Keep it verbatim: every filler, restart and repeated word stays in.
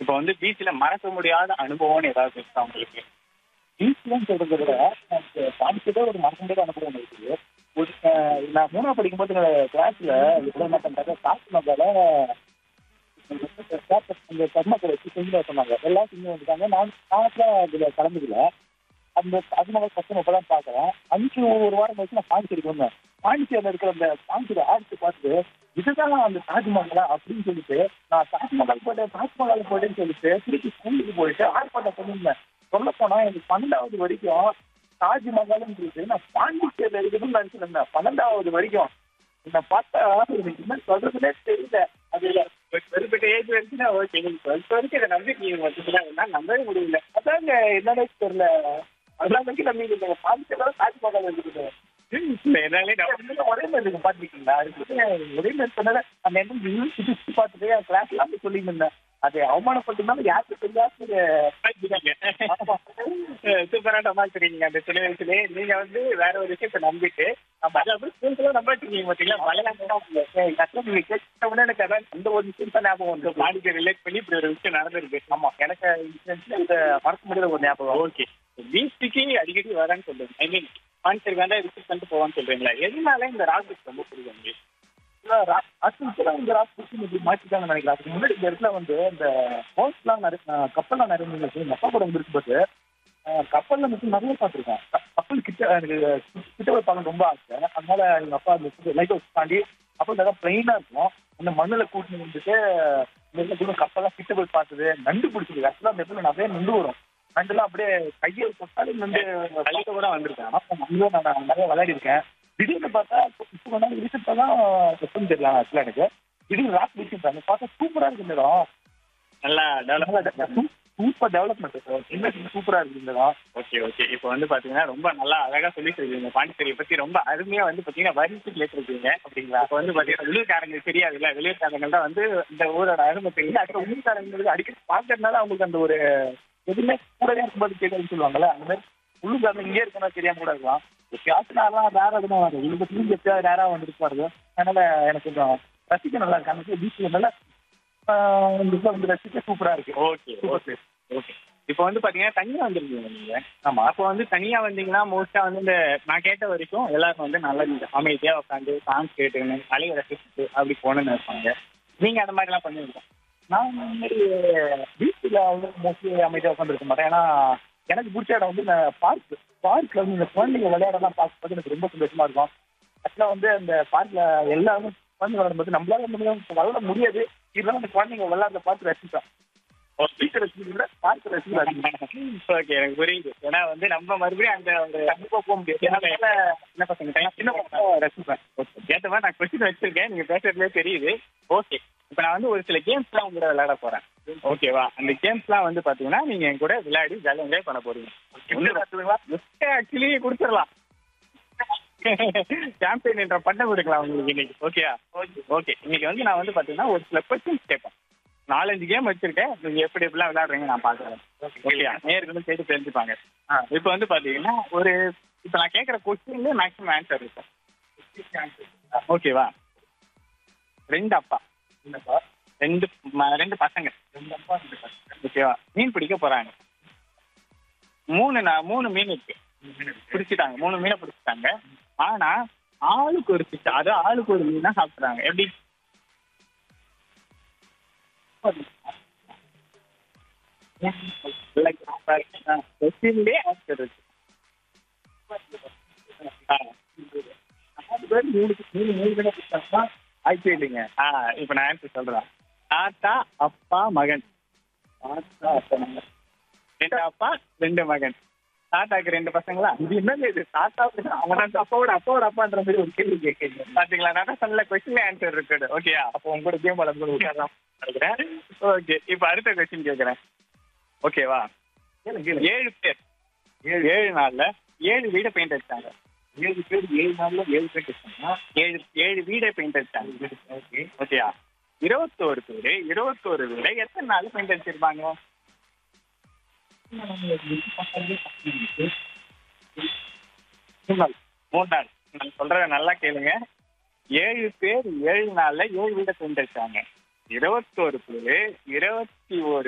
இப்ப வந்து பீச்ல மறக்க முடியாத அனுபவம்னு ஏதாவது இருக்கா உங்களுக்கு? பீச்லன்னு சொல்றத விட எனக்கு பாண்டிச்சேரியில ஒரு மறக்க முடியாத அனுபவம் இருக்குது. ஒரு அஹ், நான் மூணாவது படிக்கும்போது என்னோட கிளாஸ்ல எவ்வளவு என்ன பண்றாங்க தாஜ்மஹால அந்த கர்மத்தை வச்சு செஞ்சு சொன்னாங்க. எல்லாரும் செஞ்சு வந்துட்டாங்க. நான் நான் அதுல கலந்துக்கல. அந்த தாஜ்மஹால் பக்கம் இப்பதான் பாக்குறேன். அஞ்சு ஒரு வாரம் கழிச்சு நான் பாண்டிச்சேரிக்கு வந்தேன். பாண்டிச்சேரியில இருக்கிற அந்த பாண்டிச்சேரி ஆர்ட்ஸ் பார்த்துட்டு இதுதான் அந்த தாஜ்மஹாலா அப்படின்னு சொல்லிட்டு நான் தாஜ்மஹால் போயிட்டேன் தாஜ்மஹால் போயிட்டேன்னு சொல்லிட்டு திருப்பி ஸ்கூலுக்கு போயிட்டு ஆர்ப்பாட்டம் பண்ணியிருந்தேன். சொல்ல போனா எனக்கு பன்னெண்டாவது வரைக்கும் தாஜ்மஹால்னு சொல்லிட்டு நான் பாண்டிச்சேரியில இருக்குதுன்னு நினைச்சிட்டு இருந்தேன். பன்னெண்டாவது வரைக்கும் என்னை பார்த்தா எனக்கு என்ன சொல்றதுன்னே தெரியல. அதுல குறிப்பிட்ட ஏஜ் வரைக்கும் தான் ஓகே. நீங்க டுவெல்த் வரைக்கும் இதை நம்பிக்கை வச்சுக்கலாம். என்னால நம்பவே முடியல. அதாங்க என்னன்னே தெரியல. அதெல்லாம் வரைக்கும் நம்பிக்கை பாண்டிச்சேரியில தாஜ்மஹால் இருக்குது. என்னாலே நம்ப- ரெண்டுமே ஒரே மாதிரி இருக்கு பாத்துக்கிட்டீங்களா? அதுக்கு ஒரே மாதிரி சொன்னதை அந்த இடத்துல இன்னும் சுத்தி சுத்தி பார்த்துட்டு என் கிளாஸ் எல்லாம் போய் சொல்லிட்டு இருந்தேன். அது அவமானப்பட்டிருந்தாலும் யாருக்கு தெரியாது. சூப்பரா சமாளிச்சிருக்கீங்க அந்த சின்ன வயசுலயே. நீங்க வந்து வேற ஒரு விஷயத்த நம்பிட்டு நம்ம அதை அப்படி ஸ்கூல்ல நம்ப வச்சிருக்கீங்க பாத்தீங்களா? கஷ்டம் நீங்க கேட்ட உடனே எனக்கு அதான் அந்த ஒரு விஷயம் தான் ஞாபகம் வந்து பாண்டிக்கு ரிலேட் பண்ணி இப்படி ஒரு விஷயம் நடந்திருக்கு. ஆமா எனக்கு இன்சிடென்ட்ல இந்த மறக்க முடியாத ஒரு ஞாபகம். ஓகே. பீச்சுக்கு அடிக்கடி வரேன்னு சொல்றேன். ஐ மீன் பாண்டிச்சேரி வேண்டா விசிட் பண்ணிட்டு போவான்னு சொல்றீங்களா? எதனால இந்த ராக் ரொம்ப பிடிக்கும் உங்களுக்கு? இந்த ராசி மாற்றிட்டாங்கன்னு நினைக்கிறேன். அதுக்கு முன்னாடி இந்த இடத்துல வந்து இந்த போட்ஸ்லாம் நிறைய கப்பல்லாம் நிறைய இருந்துச்சு. எங்க அப்பா கூட இருக்கும்போது கப்பல்ல மட்டும் நிறைய பார்த்துருக்கேன். கப்பல் கிட்ட எனக்கு கிட்ட போய் பார்க்க ரொம்ப ஆசை. அதனால எங்க அப்பா அந்த லைட் ஹவுஸ் தாண்டி கப்பல் நல்லா பிளைனா இருக்கும். அந்த மண்ணுல கூட்டிட்டு வந்துட்டு இந்த கூட கப்பல்லாம் கிட்ட போய் பார்த்தது நண்டு பிடிச்சது. ஆக்சுவலா அந்த இடத்துல நிறைய நண்டு வரும். நண்டுலாம் அப்படியே கையை தொட்டாலே நண்டு கல்லிட்டு கூட வந்திருக்கேன். நண்டு நான் நிறைய விளையாடி இருக்கேன். திடீர்னு பார்த்தா இப்போ கொஞ்ச நாள் ரீசெண்டாக தான் எப்படின்னு தெரியல ஆக்சுவலாக எனக்கு. திடீர்னு ராக் பீச்சுன்றாங்க. பார்த்தா சூப்பராக இருக்கு இந்த இடம். நல்லா டெவலப். சூப்பர் டெவலப்மெண்ட் சூப்பரா இருக்கு இந்த இடம். Okay okay. இப்போ வந்து பாத்தீங்கன்னா ரொம்ப நல்லா அழகா சொல்லிட்டு இருக்கீங்க. பாண்டிச்சேரியை பத்தி ரொம்ப அருமையா வந்து பாத்தீங்கன்னா வரிசை கேட்டிருக்கீங்க. அப்படிங்களா? இப்போ வந்து பாத்தீங்கன்னா வெளியூர்காரங்களுக்கு தெரியாதுல்ல. வெளியூர்காரங்கள் தான் வந்து இந்த ஊரோட அருமை தெரியும். அப்புறம் உள்ளூர்காரங்களுக்கு அடிக்கடி பார்க்கறதுனால அவங்களுக்கு அந்த ஒரு எதுவுமே கூடவே இருக்கும்போது கேட்கறதுன்னு சொல்லுவாங்கல்ல. அந்த மாதிரி உள்ளூர்காரங்க இங்கே இருக்கணும் தெரியாம கூட இருக்கலாம். எப்பயாச்சும் வேற எதுவும் வருது. இந்த திரும்பி எப்பயாவது நேராக வந்துட்டு பாருங்க. அதனால எனக்கு கொஞ்சம் ரசிக்க நல்லா இருக்கு. அந்த பீச்சில் நல்லா வந்து ரசிக்க சூப்பரா இருக்கு. Okay okay okay. இப்போ வந்து பாத்தீங்கன்னா தனியா வந்துருக்கீங்க நீங்க. ஆமா. அப்போ வந்து தனியா வந்தீங்கன்னா மோஸ்டா வந்து இந்த நான் கேட்ட வரைக்கும் எல்லாரும் வந்து நல்லா இந்த அமைதியா உட்காந்து சாங்ஸ் கேட்டுன்னு அலைய ரசிச்சுட்டு அப்படி போகணும்னு இருப்பாங்க. நீங்க அந்த மாதிரி எல்லாம் பண்ணுவீங்க? நான் முன்னாடி பீச்சில் வந்து மோஸ்ட்லி அமைதியாக உட்காந்துருக்க மாட்டேன். ஏன்னா எனக்கு பிடிச்ச இடம் வந்து இந்த பார்க். பார்க்ல வந்து இந்த குழந்தைங்க விளையாடலாம் பார்க்கும்போது எனக்கு ரொம்ப சந்தோஷமா இருக்கும். ஆக்சுவலாக வந்து அந்த பார்க்ல எல்லாருமே குழந்தைங்க விளையாடும்போது நம்மளால முடியும் விளையாட முடியாது. இருந்தாலும் அந்த குழந்தைங்க விளையாடுறத பார்த்து ரசிப்பேன். பீச்சை ரசிக்கிறத விட பார்க்க ரசிக்கிறேன். ஓகே எனக்கு புரியுது. ஏன்னா வந்து நம்ம மறுபடியும் அந்த ஒரு கண்டிப்பாக போக முடியாது. அதனால சின்ன பசங்க சின்ன பசங்க ரசிப்பேன். ஏற்ற மாதிரி நான் கொஸ்டின் வச்சிருக்கேன். நீங்க பேசுறதுலேயே தெரியுது. ஓகே. இப்போ நான் வந்து ஒரு சில கேம்ஸ்லாம் உங்க கூட விளையாட போறேன். ஓகேவா? அந்த கேம்ஸ்லாம் வந்து பாத்தீங்கன்னா நீங்க என் கூட விளையாடி ஜாலியாக என்ஜாய் பண்ண போறீங்க. ஆக்சுவலி கொடுத்துடலாம். சாம்பியன் என்ற பட்டம் கொடுக்கலாம் உங்களுக்கு இன்னைக்கு. ஓகேயா? Okay okay. இன்னைக்கு வந்து நான் வந்து பாத்தீங்கன்னா ஒரு சில கொஸ்டின்ஸ் கேட்பேன். நாலஞ்சு கேம் வச்சிருக்கேன். நீங்க எப்படி எப்படிலாம் விளையாடுறீங்க நான் பாக்குறேன். ஓகேயா? நேருக்கு கேட்டு தெரிஞ்சுப்பாங்க. இப்போ வந்து பாத்தீங்கன்னா ஒரு இப்போ நான் கேட்குற கொஸ்டின்ல மேக்ஸிமம் ஆன்சர் இருக்கும். ஓகேவா? ரெண்டு அப்பா ரெண்டு ம- ரெண்டு பசங்க ரெண்டு அப்பா ரெண்டு பசங்க. ஓகேவா? மீன் பிடிக்க போறாங்க. மூணு நா- மூணு மீன் இருக்கு. பிடிச்சிட்டாங்க. மூணு மீனை பிடிச்சிட்டாங்க. ஆனா ஆளுக்கு ஒரு பிச்சை. அது ஆளுக்கு ஒரு மீனா சாப்பிடுறாங்க. எப்படி? கொஸ்டின்லயே ஆன்சர் இருக்கு. ஆ. நாலு பேர் மூணு மூணு மூணு பேரை பிடிச்சாங்கன்னா ஆயிடுச்சு இல்லைங்க. ஆ, இப்ப நான் ஆன்சர் சொல்றேன். தாத்தா அப்பா மகன். பார்த்தா அப்ப நம்ம ரெண்டு அப்பா ரெண்டு மகன். தாத்தாக்கு ரெண்டு பசங்களா? இது என்னங்க இது தாத்தா அவங்க அப்பாவோட அப்பாவோட அப்பான்ற மாதிரி ஒரு கேள்வி கேட்குறீங்க. பாத்தீங்களா? நான் தான் சொன்ன கொஸ்டின்ல ஆன்சர் இருக்குது. ஓகேயா? அப்போ உங்களோட கேம் வளர்ந்து உட்காரலாம் நினைக்கிறேன். ஓகே. இப்ப அடுத்த கொஸ்டின் கேக்குறேன். ஓகேவா? கேளுங்க ஏழு பேர் ஏழு நாள்ல ஏழு வீடை பெயிண்ட் அடிச்சாங்க. ஏழு பேர் ஏழு நாள்ல ஏழு பேர் கேட்டாங்கன்னா ஏழு ஏழு வீடை பெயிண்ட் அடிச்சாங்க. ஓகே. ஓகேயா? இருபத்தோரு பேரு இருபத்தோரு வீடை எத்தனை நாள் பெயிண்ட் அடிச்சிருப்பாங்க? மூணு நாள். மூணு நாள். நான் சொல்றத நல்லா கேளுங்க. ஏழு பேர் ஏழு நாள்ல ஏழு வீடை பெயிண்ட் அடிச்சாங்க. இருபத்தோரு பேரு இருபத்தி ஒரு